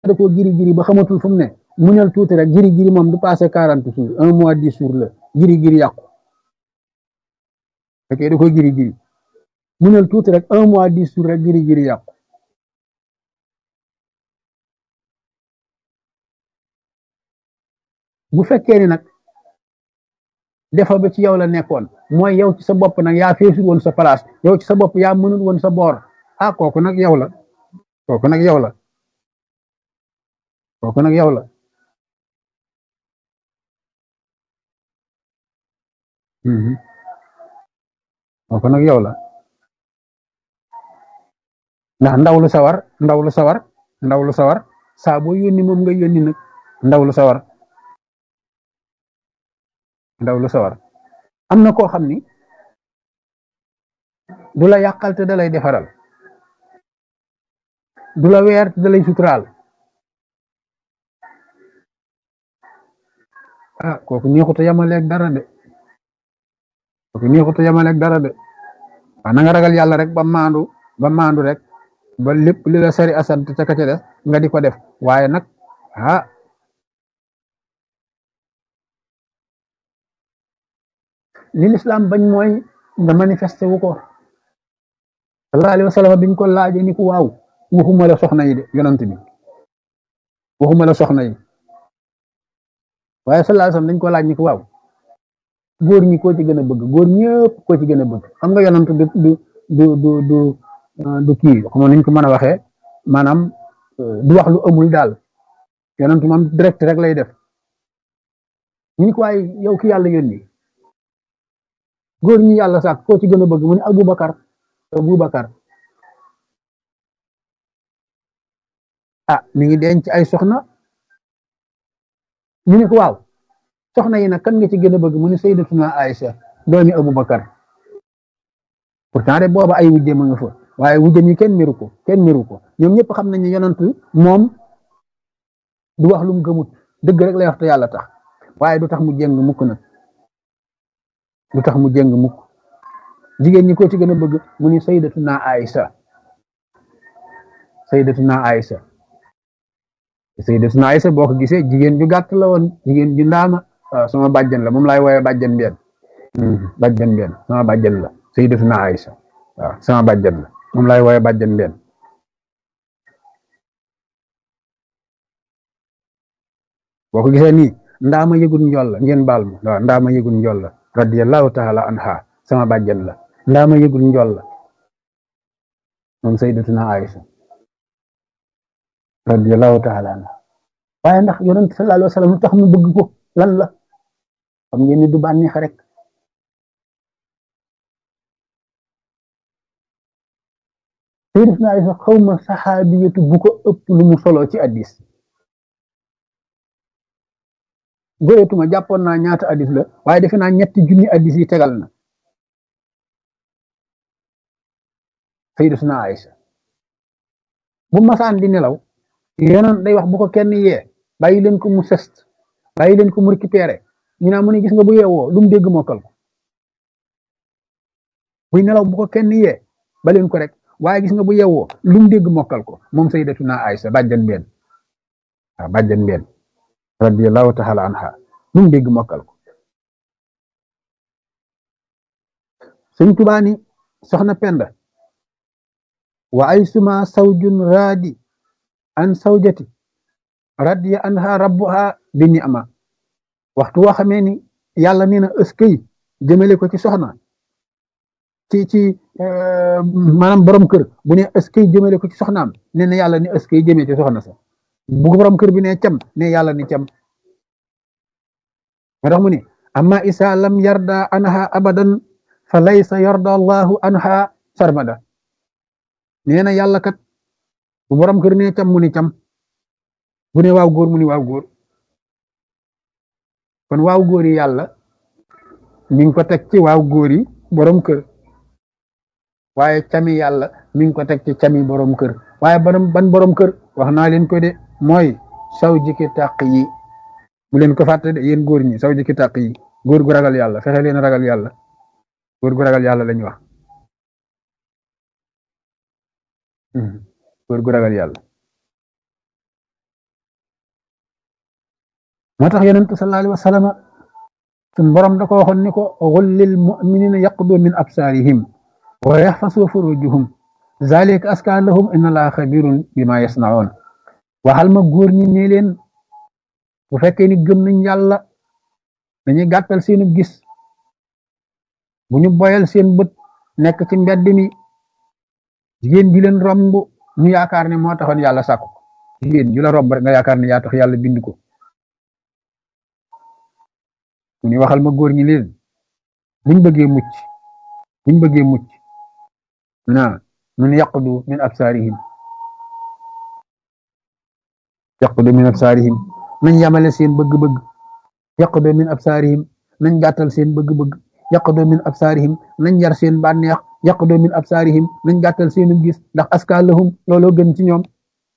da koo giri giri ba xamatul fu mu ne muñal tuuti rek giri giri moom du passé 40 jours 1 mois 10 jours la giri giri yàqu fekkee da koo giri giri muñal tuuti rek 1 mois 10 jours rek giri giri yàqu bu fekkee ni nag defa ba ci yow la nekkoon mooy yow ci sa bopp nag yaa feesul woon sa place yow ci sa bopp yaa mënul woon sa boor ah kooku nag yow la kooku nag yow la kooku nag yow la kooku nag yow la ndax ndaw lu sawar saa boo yónni moom nga yónni nag ndaw lu sawar am na koo xam ni du la yàqal te da lay defaral du la weer te da lay suturaal ah kooku neexuta yamaleeg dara de waaw na nga ragal yàlla rek ba maandu rek ba lépp li la sari asant ca ka ca def nga di ko def waaye nag ah li lislaam bañ mooy nga manifesté wu ko sallallahu alayhi wa sallam biñ ko laajee ni ko waaw waxuma la soxna yi de yonent bi waxuma la soxna yi waaye sallallahu alayhi wa sallam dañ ko laaj ni ko waaw góor ñi koo ci gën a bëgg góor ñëpp koo ci gën a bëgg xam nga yonent du kii xam niñ ko mën a waxee maanaam du wax lu amul daal yonent moom direct rek lay def ñu ni ko waaye yow ki yàlla yónni góor ñi yàlla sàkk koo ci gën a bëgg mu ne Abubakar ah mi ngi denc ay soxna ñu ne ko waaw soxna yi nag kan nga ci gën a bëgg mu ne Sayyidatuna Aïcha doomi Abubakar pourtant de booba ay wujjëm a nga fa waaye wujjëm yi kenn miru ko ñoom ñëpp xam nañ ne yonent moom du wax lu mu gëmut dëgg rek lay wax te yàlla tax waaye du tax mu jéng mukk nag jigéen ñi ko ci gën a bëgg mu ni Sayyidatuna Aïcha boo ko gisee jigéen ju gàtt la woon jigéen ju ndaama waaw sama bàjjen la moom laay wooyee bàjjen benn sama bàjjen la Sayyidatuna Aïcha waaw sama bàjjen la moom laay wooyee bàjjen benn boo ko gisee nii ndaama yëgul njool la ngeen baal ma waaw ndaama yëgul njool la radiyallahu taala anha sama bàjjen la ndaama yëgul njool la moom Sayyidatuna Aïcha radiyallahu taala anha waaye ndax yonent sallallahu alayhi wa sallam lu tax mu bëgg ko lan la xam ngeen ni du bànneex rek Sayyidatuna Aïcha xawma saxaabiyatu bu ko ëpp lu mu solo ci addis goyetuma jàppoon naa ñaata addis la waaye defe naa 3 junni addis yi tegal na Sayyidatuna Aïcha bu masaan di nelaw yonoon day wax bu ko kenn yee bàyyi leen ko mu sest bàyyi leen ko mu récupéré ñu naa mu ne gis nga bu yeewoo lu mu dégg mokkal ko buy nelaw bu ko kenn yee ba leen ko rek waaye gis nga bu yeewoo lu mu dégg mokkal ko moom Sayyidatuna Aïcha bàjjan benn radiyallahu taala anha lu mu dégg mokkal ko Sëñ Tuubaa ni soxna Penda wa ay suma sawjun raadi an sawjati radiya anha rabbuha bi ni'ma waxtu woo xamee ni yàlla nee na ëskay jëmale ko ci soxna ci maanaam borom kër bu ne ëskay jëmale ko ci soxnaam nee na yàlla ni ëskay jëmee ci soxna sa bu borom kër bi ne cam ne yàlla ni cam ma tax mu ne amma isa lam yarda anha abadan fa laysa yarda allahu anha sarmada nee na yàlla kat bu borom kër ne cam mu ni cam bu ne waaw góor mu ni waaw góor kon waaw góor yi yàlla mi ngi ko teg ci waaw góor yi borom kër waaye cami yàlla mi ngi ko teg ci cami borom kër waaye ban borom kër wax naa leen ko de mooy saw jiki tàq yi bu leen ko fàtte de yéen góor ñi saw jiki tàq yi góor gu ragal yàlla fexe leen ragal yàlla góor gu ragal yàlla lañu wax góor gu ragal yàlla moo tax yonent sallallahu alayhi wa sallam suñ borom da ko waxoon ni ko qul lil mu'minina yaqdu min absarihim wa yaxfasu furujahum zalika askaa lahum inna allaha xabirun bima yasnaun waxal ma góor ñi ne leen bu fekkee ni gëm nañ yàlla dañuy gàttal seenu gis bu ñu boyal seen bët nekk ci mbedd mi jigéen ji leen romb ñu yaakaar ne moo taxoon yàlla sàkku jigéen ju la romb rek nga yaakaar ne yaa tax yàlla bind ko mu ni waxal ma góor ñi leen buñ bëggee mucc mun yaqdu min absaarihim nañ yamale seen bëgg-bëgg yaqdu min absaarihim nañ gàttal seen bëgg-bëgg yaqdu min absaarihim nañ yar seen bànneex yaqdu min absaarihim nañ gàttal seenu gis ndax askaa lahum looloo gën ci ñoom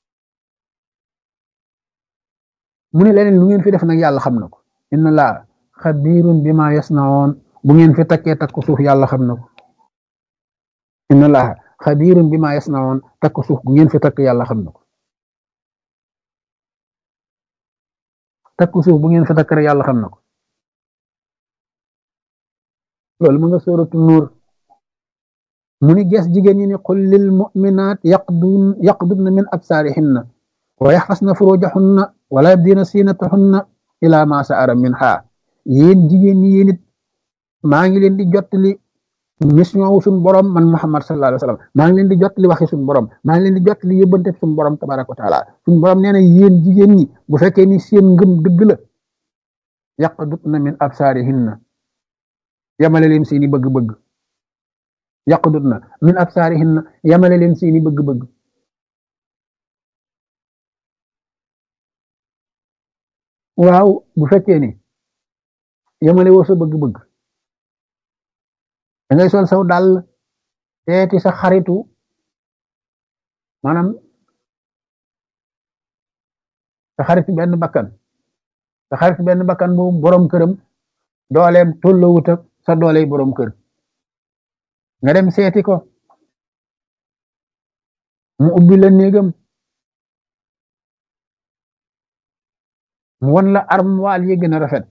mu ne leneen lu ngeen fi def nag yàlla xam na ko inna laa xabirun bima yasnaoon bu ngeen fi takkee takku suuf yàlla xam na ko inna laa xabirun bima yasnaoon takku suuf bu ngeen fi takk yàlla xam na ko takku suuf bu ngeen fi takk rek yàlla xam na ko loolu mu nga sóoratu nuur mu ni gees jigéen ñi ni qul lil mu'minaat yaqdudna min absaarihinna wa yaxfasna furujahunna wala yabdina siinatahunna ila ma sa'ara minha yéen jigéen ñi yéen it maa ngi leen di jottali mission wu suñu borom man Muhammad sallallahu alayhi wa sallam maa ngi leen di jottali waxi suñu borom maa ngi leen di jottali yëbbante suñu borom tabaraka wa taala suñu borom nee na yéen jigéen ñi bu fekkee ni seen ngëm dëgg la yaqdudna min absaarihinna yamale leen seeni bëgg-bëgg yaqdudna min absaarihinna yamale leen seeni bëgg-bëgg waaw bu fekkee ni yamale woo sa bëgg-bëgg da ngay sol saw dàll teeti sa xaritu maanaam sa xaritu benn bakkan boobu borom këram dooleem tollowut ak sa dooley borom kër nga dem seeti ko mu ubbi la néegam mu won la armoire yi gën a rafet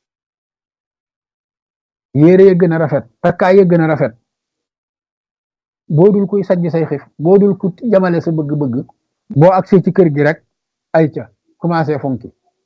yére yi gën a rafet takkaay yi gën a rafet boo dul kuy sajj say xif boo dul ku jamale sa bëgg-bëgg boo agsee ci kër gi rek ay ca commencé funki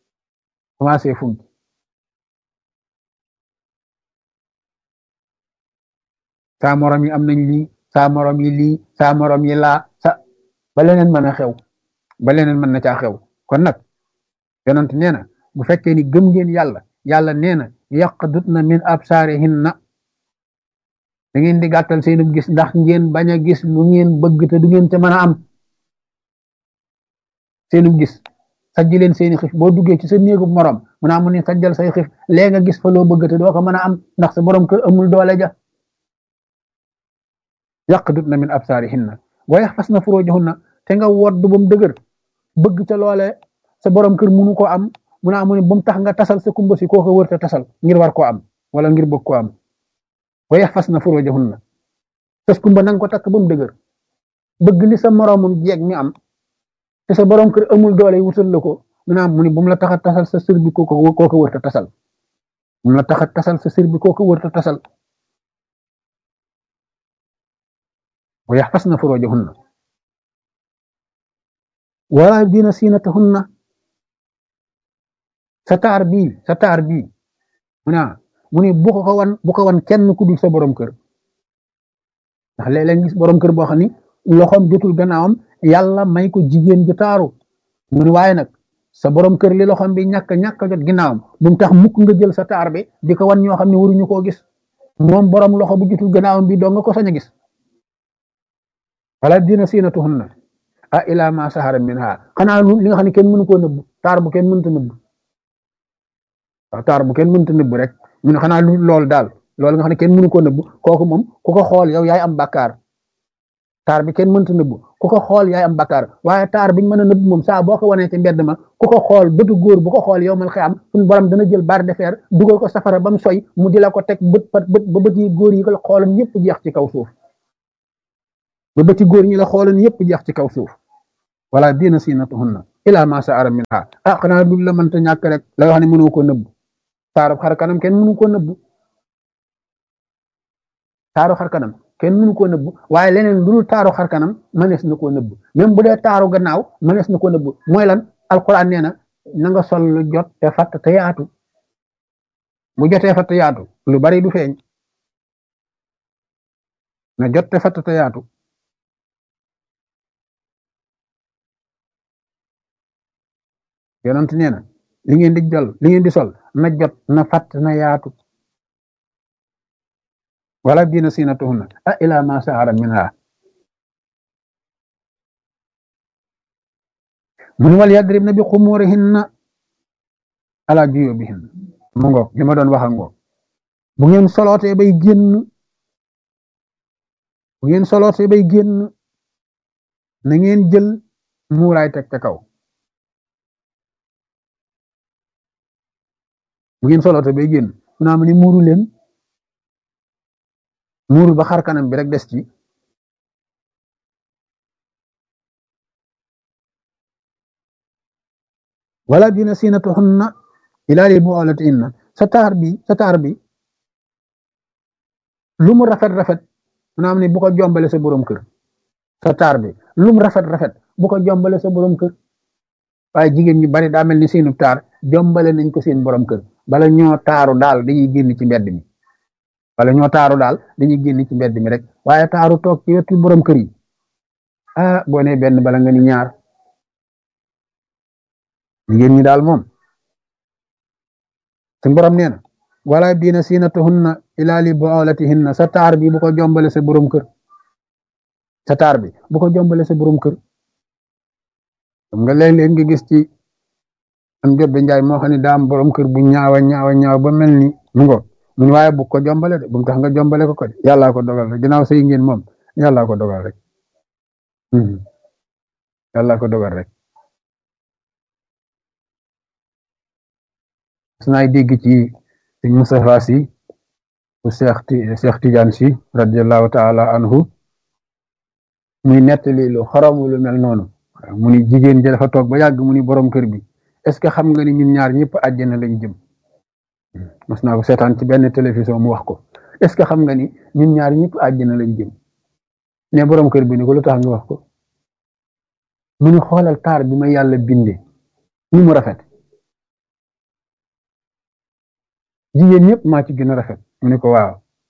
saa morom yi am nañ lii saa morom yi lii saa morom yi laa ba leneen mën a xew ba leneen mën na caa xew kon nag yonent nee na bu fekkee ni gëm ngeen yàlla nee na yaqdudna min absaarihinna da ngeen di gàttal seenu gis ndax ngeen bañ a gis lu ngeen bëgg te du ngeen ca mën a am seenu gis sajji leen seeni xif boo duggee ci sa néegu morom mu naa mu ni sajjal say xif lee nga gis fa loo bëgg te doo ko mën a am ndax sa borom kër amul doole ja yaqdudna min absaarihinna wa yaxfasna furujahunna te nga woddu ba mu dëgër bëgg ca loole sa borom kër munu ko am mu naa mu ne ba mu tax nga tasal sa kumba si koo ko wër te tasal ngir war koo am wala ngir bëgg koo am wa yaxfasna furujahunna sas kumba nanga ko takk ba mu dëgër bëgg li sa moromum jeeg mi am te sa borom kër amul doole wutal la ko mu naa mu ne bu mu la tax a tasal sa sër bi koo ko wër te tasal bu mu la tax a tasal sa sër bi koo ko wër te tasal wa yaxfasna furujahunna wala yubdina siinatahunna sa taar bii mu ne bu ko wan kenn ku dul sa borom kër ndax léeg-léeg gis borom kër boo xam ni loxoom jotul gannaawam yàlla may ko jigéen ju taaru mu ne waaye nag sa borom kër li loxoom bi ñàkk jot ginnaawam bu mu tax mukk nga jël sa taar bi di ko wan ñoo xam ne waruñu koo gis moom borom loxo bu jotul gannaawam bi doo nga ko sañ a gis wala dina siinatuhunna ila ma sahara minha xanaa li nga xam ne kenn mënu koo nëbb taar bu kenn mënta nëbb taar bu kenn mënta nëbb rek mu ne xanaa loolu daal loolu nga xam ne kenn mënu koo nëbb kooku moom ku ko xool yow yaay am bakkaar taar bi kenn mënta nëbb ku ko xool yaay am bakkaar waaye taar biñ mën a nëbb moom saa boo ko wanee ci mbedd ma ku ko xool bëtu góor bu ko xool yow mal xiyam suñu borom dana jël barre de fer dugal ko safara ba mu soy mu di la ko teg bët ba bët yi góor yi ko xooloon yëpp jeex ci kaw suuf ba bëti góor ñi la xooloon yëpp jeex ci kaw suuf wala dina siinatuhunna ila ma sa ara min ha xanaa du la mënta ñàkk rek la wax ne mënoo ko nëbb taaru xar kanam kenn mënu ko nëbb taaru xar kanam kenn mënu koo nëbb waaye leneen lu dul taaru xar kanam mënees na koo nëbb même bu dee taaru gannaaw mënees na koo nëbb mooy lan alquran nee na nga sol lu jot te fatt te yaatu bu jotee fatt yaatu lu bari du feeñ na jot te fatt te yaatu yonent nee na li ngeen di sol na jot na fatt na yaatu wala diina siinatuhunna ila ma sahara minha mun wal yadribna bi xumurihinna ala juyubihinna mu ngoog li ma doon wax a ngoog bu ngeen solootee bay génn na ngeen jël muuraay teg ca kaw bu ngeen solootee bay génn naa ma ni muuru leen muuru ba xar kanam bi rek des ci wala dina siinatuhunna ilaa li bu'ulatihinna sa taar bi lu mu rafet rafet maanaam ni bu ko jombale sa borom kër sa taar bi lu mu rafet rafet bu ko jombale sa borom kër waaye jigéen ñu bari daa mel ni seenu taar jombale nañ ko seen borom kër bala ñoo taaru daal dañuy génn ci mbedd mi rek waaye taaru toog ci wetu borom kër yi boo nee benn bala nga ni ñaar jigéen ñi daal moom suñ borom nee na wala diina siinatuhunna ilaa li bu'ulatihinna sa taar bi bu ko jombale sa borom kër xam nga léeg-léeg nga gis ci am jobbe njaay moo xam ne daa am borom kër bu ñaawa ba mel ni mu waaye bu ko jombale de bu mu tax nga jombale ko de yàllaa ko dogal rek ginnaaw sëy ngeen moom yàllaa ko dogal rek yàllaa ko dogal rek sunaay dégg ci sëñ Moustapha Sy bu Cheikh Tidiane Sy radiallahu taala anhu muy nettali lu xoromu lu mel noonu mu ni jigéen ji dafa toog ba yàgg mu ni borom kër bi est-ce que xam nga ni ñun ñaar ñëpp àjjana lañ jëm mas naa ko seetaan ci benn télévision mu wax ko est-ce que xam nga ni ñun ñaar ñëpp àjjana lañ jëm ne borom kër bi ni ko lu tax nga wax ko mu ni xoolal taar bi ma yàlla binde ni mu rafet jigéen ñëpp maa ci gën a rafet mu ni ko waaw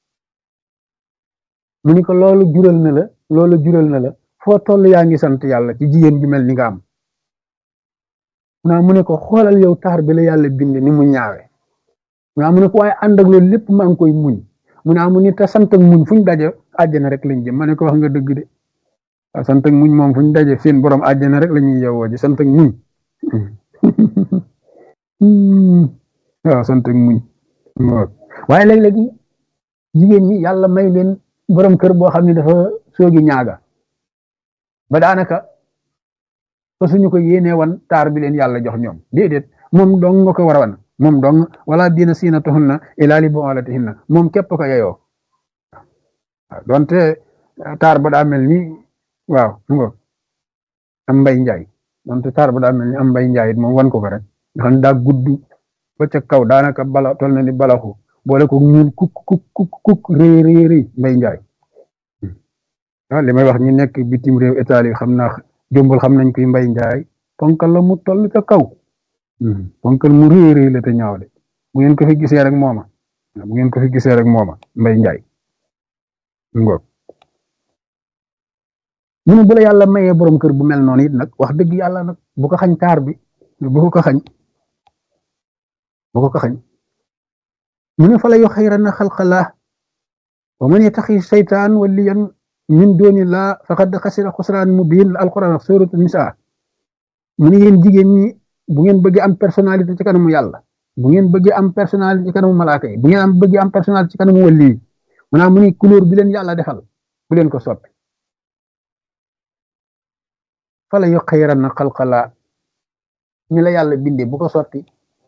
mu ni ko loolu jural na la foo toll yaa ngi sant yàlla ci jigéen ju mel ni nga am mu ne ko xoolal yow taar bi la yàlla binde ni mu ñaawe mu ne ko waaye ànd ak loolu lépp maa ngi koy muñ mu ni te sant ak muñ fu ñu daje àjjana rek lañ jëm ma ne ko wax nga dëgg de waaw sant ak muñ moom fu ñu daje seen borom àjjana rek la ñuy yewoo ji sant ak muñ waaw sant ak muñ waaye léeg-léegi jigéen ñi yàlla may leen borom kër boo xam ne dafa soogi ñaaga ba daanaka fa suñu ko yéenee wan taar bi leen yàlla jox ñoom déedéet moom dong nga ko war a wan moom dong wala diina siinatuhunna ilaa li bu'ulatihinna moom képp ko yeyoo waaw donte taar ba daa mel ni waaw am mbay njaay donte taar ba daa mel ni am mbay njaay it moom wan ko rek nga xam ne daa gudd ba ca kaw daanaka bala tol na ni balaxu boole ko ñuul kuk rëy mbay njaay li may wax ñi nekk bitim réew Italie xam naa jombul xam nañ koy mbay njaay ponkal la mu toll ca kaw ponkal mu rëy la te ñaaw de bu ngeen ko fi gisee rek mooma mbay njaay ngoog mu ne bu la yàlla mayee borom kër bu mel noonu it nag wax dëgg yàlla nag bu ko xañ taar bi bu ko xañ mu ne fa la yuxayyiranna xalqallah wa man yattaxi seytaan waliyan min doonillah faqad xasira xusraan mubiin la alquran wax suuratu nisaa mu ne yéen jigéen ñi bu ngeen bëggee am personnalité ci kanamu yàlla bu ngeen bëggee am personnalité ci kanamu malaaka yi bu ngeen bëggee am personnalité ci kanamu wali yi mu ne couleur bi leen yàlla defal bu leen ko soppi fa la yuxayyiranna xalqallah ñi la yàlla bindee bu ko soppi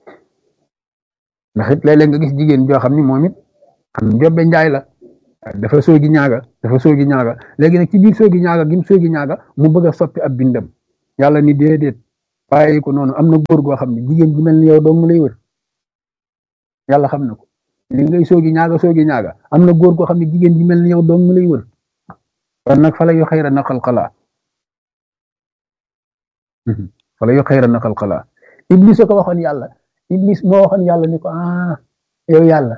ndax it léeg-léeg nga gis jigéen joo xam ni moom it xam jobbe njaay la dafa soogi ñaaga léegi nag ci biir soogi ñaaga mu bëgg a soppi ab bindam yàlla ni déedéet bàyyi ko noonu am na góor goo xam ne jigéen ji mel ni yow dong lay wër yàlla xam na ko li ngay soogi ñaaga am na góor goo xam ne jigéen ji mel ni yow dong lay wër kon nag fala yu xayra na xalqalaa fala yu xayra na xalqalaa iblis a ko waxoon yàlla iblis moo waxoon yàlla ni ko yow yàlla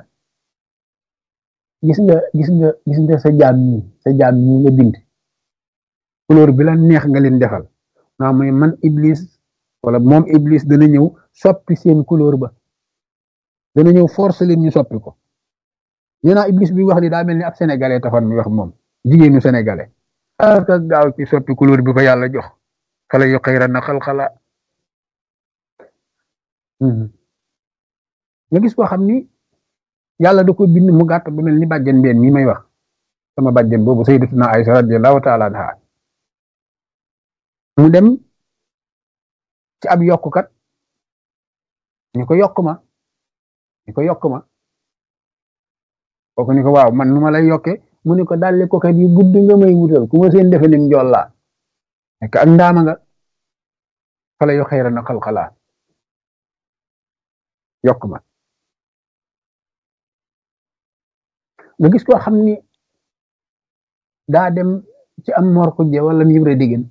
gis nga sa jaam ñi nga bind couleur bi la neex nga leen defal naa mooy man iblis wala moom iblis dana ñëw soppi seen couleur ba dana ñëw force leen ñu soppi ko nee naa iblis bi wax ni daa mel ni ab sénégalais taxoon mi wax moom jigéenu sénégalais aka gaaw ci soppi couleur bi ko yàlla jox fala yu xayra na xalxala nga gis koo xam ni yàlla da ko bind mu gàtt bu mel ni bàjjen mbeen mi may wax sama bàjjen boobu sayyidatuna Aysa radiyallahu taala anha mu dem ci ab yokkukat ñu ko yokk ma kooku ni ko waaw man nu ma lay yokke mu ni ko dalli kokat yu gudd nga may wutal ku ma seen defe nim njool laa nekk ak ndaama nga fala yu xayra na xalxalaa yokk ma nga gis koo xam ni daa dem ci am mor xujje wala mu yibra diggéen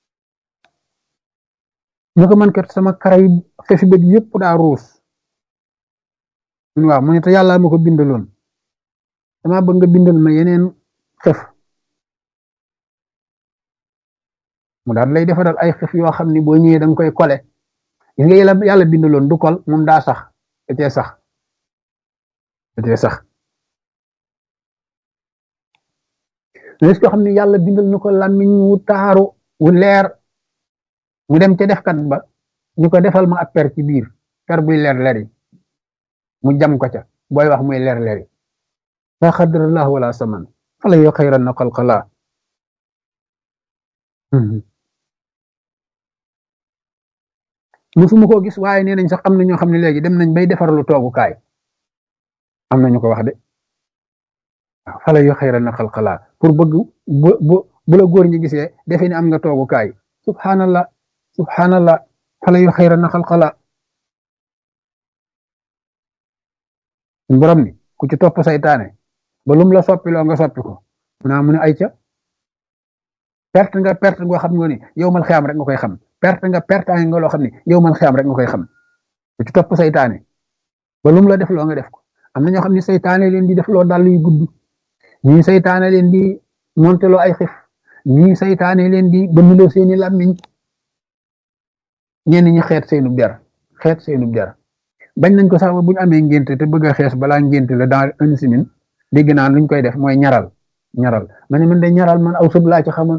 ñu ko man kat sama karay xefi bët yëpp daa ruus waaw mu ne te yàlla ma ko bindaloon dama bëgg nga bindal ma yeneen xef mu daal lay defaral ay xef yoo xam ni boo ñëwee da nga koy kole gis nga yàlla bindaloon du kol moom daa sax da cee sax gis ko xam ni yàlla bindal na ko làmmiñ wu taaru wu leer mu dem ca defkat ba ñu ko defal ma ab per ci biir per buy leer leri mu jam ko ca booy wax muy leer leri la xadrallah wala saman fala yo xayran na xalqalaa musuma koo gis waaye nee nañ sax am na ñoo xam ne léegi dem nañ bay defarlu toogukaay am na ñu ko wax de waaw fala yo xayran na xalqalaa pour bëgg bu la góor ñi gisee defe ni am nga toogukaay subhanallah fala yu xayra na xalqala borom ni ku ci topp saytaane ba lum la soppiloo nga soppi ko mu ne ay ca perte nga ngoo xam nga ni yow mal xiyaam rek nga koy xam perte nga loo xam ni yow mal xiyaam rek nga koy xam ku ci topp saytaane ba lum la def loo nga def ko am na ñoo xam ne saytaane leen di def loo dàll yu gudd ñii saytaane leen di monteloo ay xif ñii saytaane leen di bënnloo seeni làmmiñ ñenn ñi xeet seenub der bañ nañ ko sax ba bu ñu amee ngénte te bëgg a xees balaa ngénte la dans une semaine dégg naa luñ koy def mooy ñaral ma ne man de ñaral man aw sëb laa ci xamoon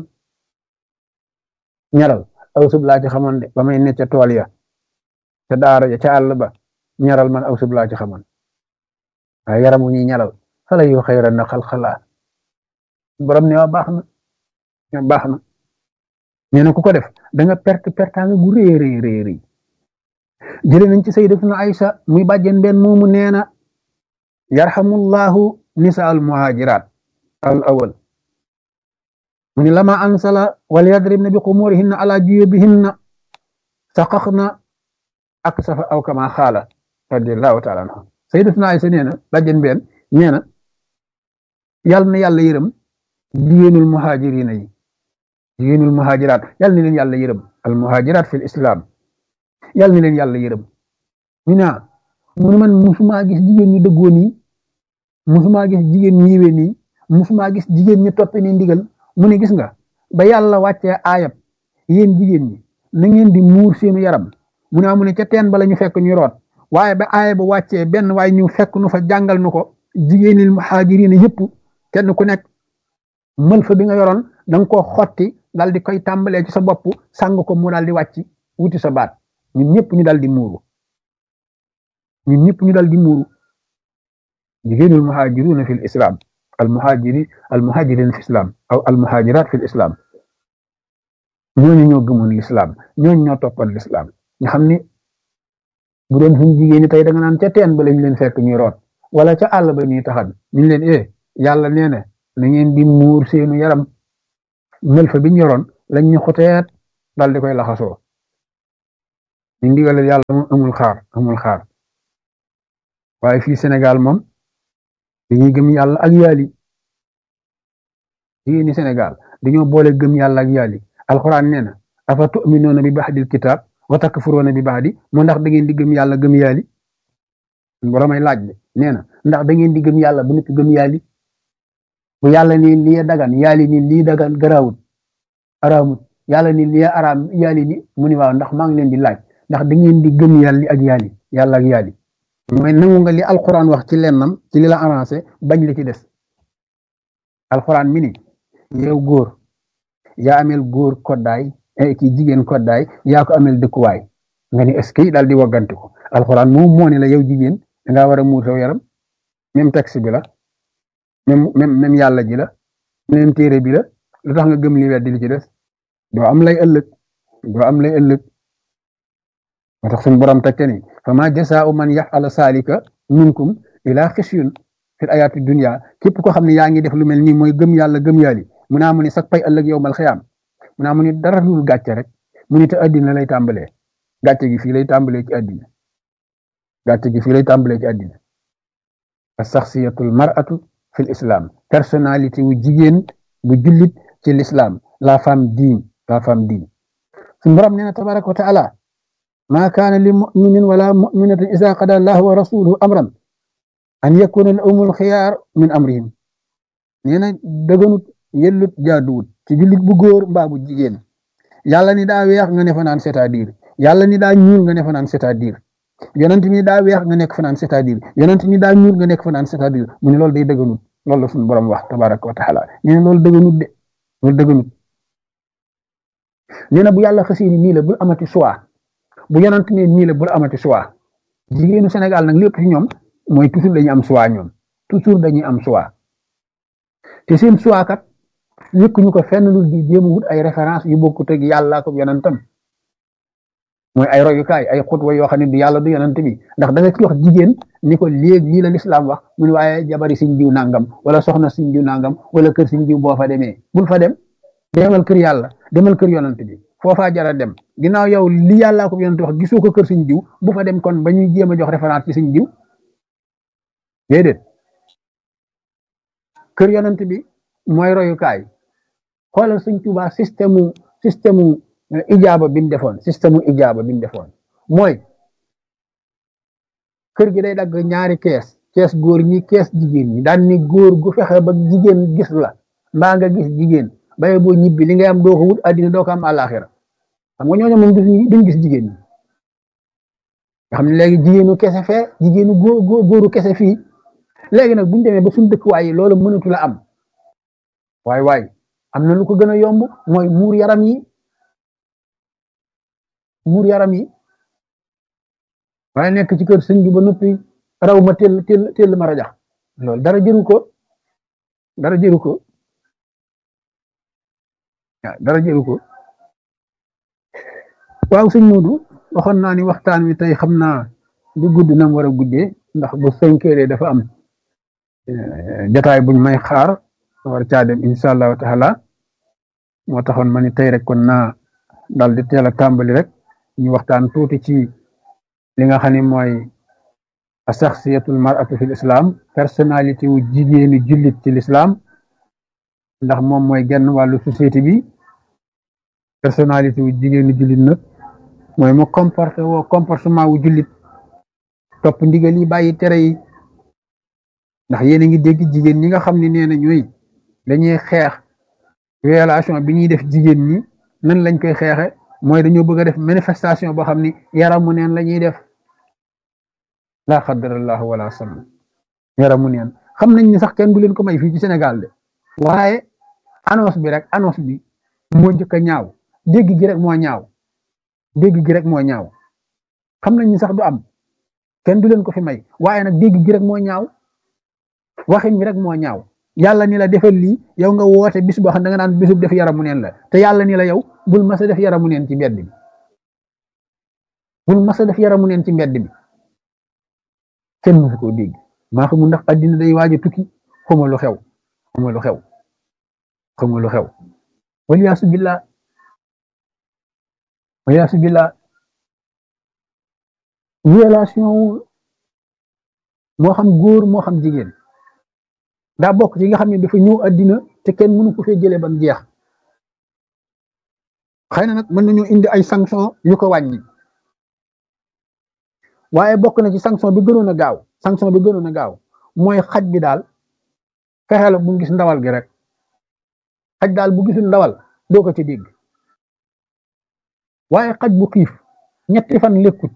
de ba may ne ca tool ya ca daara ja ca àll ba ñaral man aw sëb laa ci xamoon waaye yaram wu ñuy ñaral xale yu xayra na xalxalaa borom ne waa baax na nee na ku ko def da nga pertaanga gu rëy jëlee nañ ci sayyidatuna Aysa muy bàjjen benn moomu nee na yarhamullahu nisa al muhajirat al awal mu ni lama ansala wal yadribna bi xumurihinna ala juyubihinna saqaxna aksafa aw kama xaala radiyallahu taala anha sayyidatuna Aysa nee na bàjjen benn nee na yàlla na yàlla yërëm jigéenul muhajirina yi jigéenul muhajiraat yàlla na leen yàlla yërëm al muhajiraat fil islam yàlla na leen yàlla yërëm mu ne man musuma gis jigéen ñi dëggoo nii musuma gis jigéen ñi yiwe nii musuma gis jigéen ñi toppe ni ndigal mu ne gis nga ba yàlla wàccee aayab yéen jigéen ñi na ngeen di muur seenu yaram mu ne ca teen ba la ñu fekk ñu root waaye ba aaya ba wàccee benn waaye ñu fekk nu fa jàngal nu ko jigéenil muhajiriina yëpp kenn ku nekk mël fa bi nga yoroon da nga koo xotti dal di koy tàmbalee ci sa bopp sàng ko mu daal di wàcc wuti sa baat ñun ñëpp ñu dal di muuru jigéenul muhajiruna fil islam al muhajirin fi islam aw al muhajirat fil islam ñooñu ñoo gëmoon l'islam ñooñu ñoo toppoon l'islam ñu xam ni bu doon suñu jigéen ñi tey da nga naan ca teen ba lañ leen fekk ñuy root wala ca àll ba ñuy taxan ñu leen yàlla nee na ngeen di muur seenu yaram mël fa biñ yoroon lañ ñu xoteet dal di koy laxasoo ñu ndigalal yàlla moom amul xaar waaye fii Sénégal moom dañuy gëm yàlla ak yaali fii ni Sénégal dañoo boole gëm yàlla ak yaali alxuraan nee na afa tu'minuuna bi ba'dil kitaab wa takfuruuna bi ba'di moo ndax da ngeen di gëm yàlla gëm yaali boromay laaj de nee na ndax da ngeen di gëm yàlla bu nekk gëm yaali bu yàlla ni lii dagan yaali ni lii dagan garaawut araamut yàlla ni lii araam yaali ni mu ni waaw ndax maa ngi leen di laaj ndax da ngeen di gëm yàlla ak yaali yàlla ak yaali mooy nangu nga li alxuraan wax ci lennam ci li la arrangé bañ li ci des alxuraan mi ni yow góor yaa amel góor koddaay kii jigéen koddaay yaa ko amel dëkkuwaay nga ni est-ce que daal di wagganti ko alxuraan moom moo ne la yow jigéen dangaa war a muur saw yaram même texte bi la même yàlla ji la même téere bi la lu tax nga gëm li weddi li ci des doo am lay ëllëg moo tax suñu borom teg ni fa ma jasaa'u man yaf'ala saalika minkum ila xisyun fil ayaati dunya képp koo xam ne yaa ngi def lu mel nii mooy gëm yàlla gëm yàlli mu naa mu ni sax pay ëllëg yowmal xiyaam mu naa mu ni dara dul gàcce rek mu ni te addina lay tàmbalee gàcce gi fii lay tàmbalee ci addina as-shakhsiyatul mar'atu fil islam personnalité wu jigéen bu jullit ci l'islam la femme digne suñu borom nee na tabaraka wa taala ma kaana li muminin wala muminatin isa qada allahu wa rasuluhu amran an yakuna lahumul xiyaar min amrihim nee na dëgganut yellut jaaduwut ci jullit bu góor mbaa bu jigéen yàlla ni daa weex nga ne fa naan c'est-à-dire yàlla ni daa ñuul nga ne fa naan c'est-à-dire yonent ni daa weex nga nekk fa naan c'est-à-dire yonent ni daa ñuul nga nekk fa naan c'est-à-dire mu ne loolu day dëgganut loolu la suñu borom wax tabaraka wa taala nee na loolu dëgganut de loolu dëgganut nee na bu yàlla xasee ni nii la bul amati choix bu yonent ne nii la bul amati choix jigéenu Sénégal nag lépp ci ñoom mooy toujours dañuy am choix ñoom toujours dañuy am choix te seen choix kat yëkkuñu ko fenn lu di jéem a wut ay référence yu bokkut ak yàlla ko yonentam mooy ay royukaay ay xutwa yoo xam ne du yàlla du yonent bi ndax da nga ci wax jigéen ni ko léegi lii la lislaam wax mu ne waaye jabari siñ diw nangam wala soxna siñ diw nangam wala kër siñ diw boo fa demee bul fa dem demal kër yàlla demal kër yonent bi foofaa jara dem ginnaaw yow li yàllaa ko yonent wax gisoo ko kër siñ diw bu fa dem kon ba ñuy jéem a jox référence ci siñ diw déedéet kër yonent bi mooy royukaay xoolal Sëñ Tuubaa système ijaaba bi ñu defoon mooy kër gi day dagg ñaari kees góor ñi kees jigéen ñi daan ni góor gu fexe ba jigéen gis la mbaa nga gis jigéen baye boo ñibbi li ngay am doo ko wut àddina doo ko am àllaaxira xam nga ñooñu moom duñ gis jigéen ñi nga xam ne léegi jigéenu kese fee jigéenu góoru kese fii léegi nag buñu demee ba suñu dëkkuwaay yi loolu mënatu la am waay am na lu ko gën a yomb mooy muur yaram yi waaye nekk ci kër sëñ bi ba noppi raw ma teel ma rajax loolu dara jëru ko waaw sëñ Modou waxoon naa ni waxtaan wi tey xam naa du gudd nam war a guddee ndax bu 5 heures dafa am jataay buñ may xaar war caa dem incha allahu taala moo taxoon ma ni tey rek kon naa dal di teel a tàmbali rek ñu waxtaan tuuti ci li nga xam ne mooy asaxsiyatul mar'atu fil islam personnalité wu jigéenu jullit ci l'islam ndax moom mooy genn wàllu société bi personnalité wu jigéenu jullit nag mooy mu comportement wu jullit topp ndigal yi bàyyi tere yi ndax yéen a ngi dégg jigéen ñi nga xam ne nee na ñooy dañuy xeex violation bi ñuy def jigéen ñi nan lañ koy xeexe mooy dañoo bëgg a def manifestation boo xam ni yaramu neen la ñuy def laa xadarallahu wala sallam yaramu neen xam nañ ni sax kenn du leen ko may fii ci Sénégal de waaye annonce bi moo njëkk a ñaaw dégg gi rek moo ñaaw xam nañ ni sax du am kenn du leen ko fi may waaye nag dégg gi rek moo ñaaw waxin mi rek moo ñaaw yàlla ni la defal lii yow nga woote bis boo xam ne da nga naan bisub def yaramu neen la te yàlla ni la yow bul mas a def yaramu neen ci mbedd bi kenn mësu koo dégg maa xamul ndax addina day waaj a tukki xuma lu xew waliyaasu billah violation moo xam góor moo xam jigéen daa bokk ci nga xam ne dafa ñëw addina te kenn mënu ko fee jëlee ba mu jeex xëy na nag mën nañu indi ay sanction yu ko wàññi waaye bokk na ci sanction bi gënoon a gaaw mooy xaj bi daal fexeel bu mu gis ndawal gi rek xaj daal bu gisul ndawal doo ko ci dégg waaye xaj bu xiif ñetti fan lekkut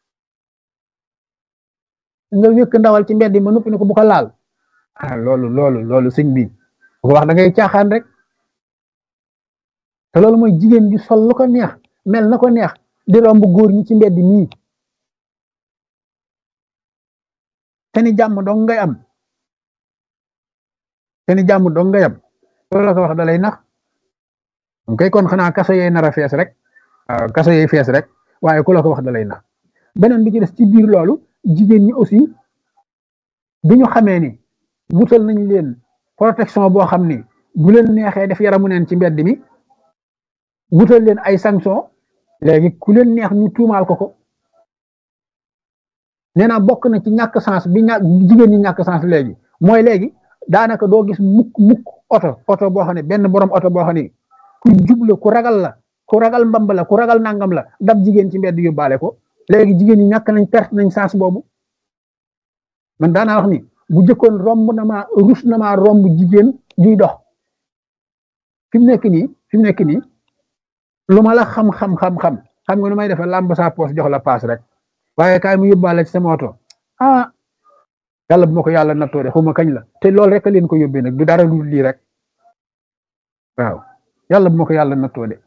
nga wékk ndawal ci mbedd ma noppi ne ko bu ko laal loolu sëñ bi bu ko wax da ngay caaxaan rek te loolu mooy jigéen ji sol lu ko neex mel na ko neex di romb góor ñi ci mbedd mii te ni jàmm dong ngay am loolu la ko wax da lay nax kay kon xanaa kaso yee nar a fees rek waaw kaso yee fees rek waaye ku la ko wax da lay nax beneen bi ci des ci biir loolu jigéen ñi aussi bi ñu xamee ni wutal nañ leen protection boo xam ni bu leen neexee def yaramu neen ci mbedd mi wutal leen ay sanction léegi ku leen neex ñu tuumaal ko nee naa bokk na ci ñàkk sens bi jigéen ñi ñàkk sens léegi mooy léegi daanaka doo gis mukk oto boo xam ne benn borom oto boo xam ne ku jubla ku ragal mbamb la ku ragal nangam la dab jigéen ci mbedd yóbbaale ko léegi jigéen ñi ñàkk nañ perte nañ sens boobu man daanaa wax ni bu jëkkoon rus na maa romb jigéen juy dox fi mu nekk nii lu ma la xam nga nu may defee làmb sa poos jox la paas rek waaye kaay mu yóbbaale ci sama oto yàlla bu ma ko yàlla nattoo de xuma kañ la te loolu rek a leen ko yóbbee nag du dara lu lii rek waaw yàlla bu ma ko yàlla nattoo de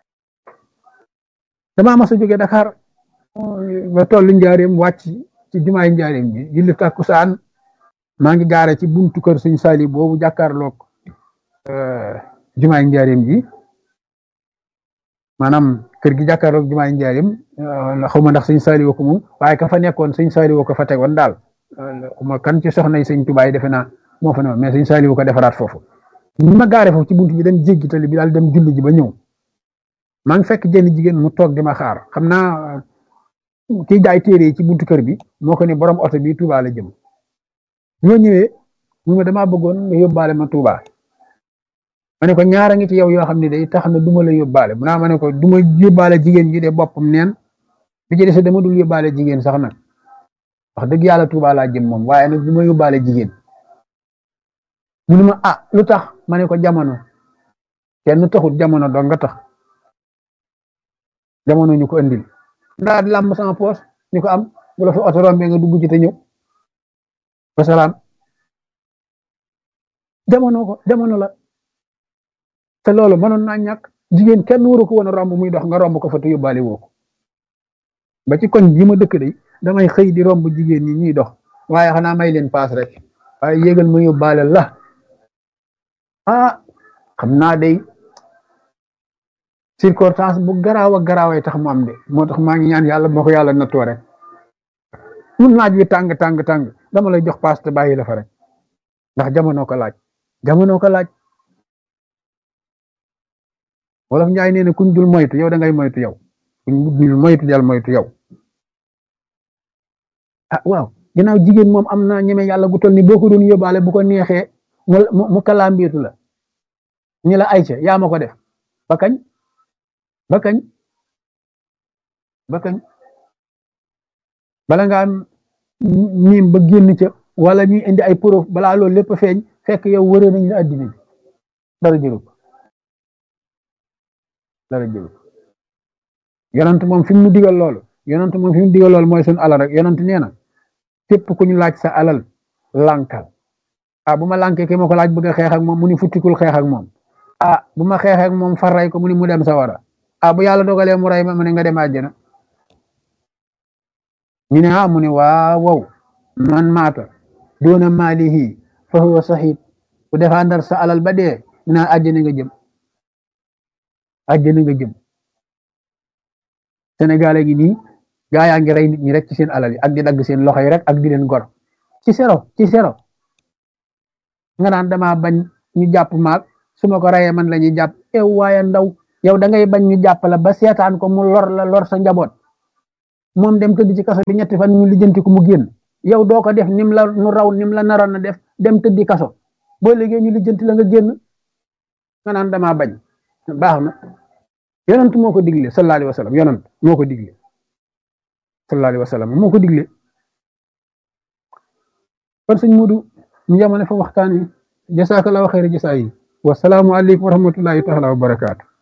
damaa mas a jóge Dakar ba tollu njaareem wàcc ci jumaay njaareem bi julli takkusaan maa ngi gaare ci buntu kër sëñ Sali boobu jàkkaarloog jumaay njaareem ji maanaam kër gi jàkkaarloog jumaay njaareem xaw ma ndax sëñ Sali woo ko moom waaye ka fa nekkoon sëñ Sali woo ko fa tegoon daal xuma kan ci soxna yi sëñ Tuubaa defe naa moo fa ne mais sëñ Sali woo ko defaraat foofu ñu ma gaare foofu ci buntu bi dem jéggi tali bi daal dem julli ji ba ñëw maa ngi fekk jenn jigéen mu toog di ma xaar xam naa kiy jaay téere yi ci buntu kër bi moo ko ne borom oto bi Touba la jëm ñoo ñëwee mu ma damaa bëggoon nga yóbbaale ma Touba ma ne ko ñaara ngi ci yow yoo xam ne day tax na duma la yóbbaale mu naa ma ne ko duma yóbbaale jigéen ji de boppam neen bi ci des dama dul yóbbaale jigéen sax nag wax dëgg yàlla Touba laa jëm moom waaye nag duma yóbbaale jigéen mu ne ma lu tax ma ne ko jamono kenn taxut jamono dong nga tax jamono ñu ko andil ndaa di làmb sama poos ñu ko am bu la fa oto rombee nga dugg ci te ñëw wasalaam jamono la te loolu mënoon naa ñàkk jigéen kenn waru ko woon a romb muy dox nga romb ko fa te yóbbaale woo ko ba ci koñ bi ma dëkk de damay xëy di romb jigéen ñi ñuy dox waaye xanaa may leen paas rek waaye yégal ma yóbbaale la xam naa day circonstance bu garaaw a garaaway tax mu am de moo tax maa ngi ñaan yàlla moo ko yàlla nattoo rek mun naaj wi tàng dama lay jox paas te bàyyi la fa rek ndax jamono ko laaj wolof njaay nee na kuñ dul moytu yow da ngay moytu yow kuñ dul moytu del moytu yow waaw ginnaaw jigéen moom am na ñeme yàlla gu toll ni boo ko doon yóbbaale bu ko neexee mu kalaambiitu la ni la ayca yaa ma ko def ba kañ bala ngaa miim ba génn ca wala ñuy indi ay preuve balaa loolu lépp feeñ fekk yow wëree nañ la addina bi dara jëru yonent moom fi mu digal loolu mooy suñu alal rek yonent nee na képp ku ñu laaj sa alal lànkal bu ma lànkee ki ma ko laaj bëgg a xeex ak moom mu ni futtikul xeex ak moom bu ma xeex ak moom far ray ko mu ni mu dem sawara bu yàlla dogalee mu ray ma ne nga dem àjjana ñu ne mu ne waaw man maata doona maalihi fa huwa sahid ku défendre sa alal ba dee ñu naan àjjana nga jëm Sénégal gi nii gaa yaa ngi rey nit ñi rek ci seen alal yi ak di dagg seen loxo yi rek ak di leen gor ci sero nga naan dama bañ ñu jàpp maag su ma ko rayee man la ñuy jàpp waaye ndaw yow da ngay bañ ñu jàpp la ba seetaan ko mu lor sa njaboot moom dem tëdd ci kaso bi ñetti fan ñu lijjanti ko mu génn yow doo ko def nim la nu raw nim la naroon na def dem tëddi kaso boo liggéey ñu lijjanti la nga génn nga naan damaa bañ baax na yonent moo ko digle sallallahu alayhi wa sallam yonent moo ko digle sallallahu alayhi wa sallam moo ko digle kon sëñ Mudu ñu yamane fa waxtaan wi jasaakallaahu xayra jasaa yi wasalaamu aleykum wa rahmatullahi taala wa barakaatu